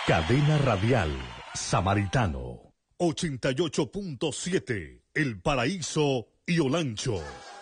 Cadena Radial Samaritano. 88.7, El Paraíso y Olancho.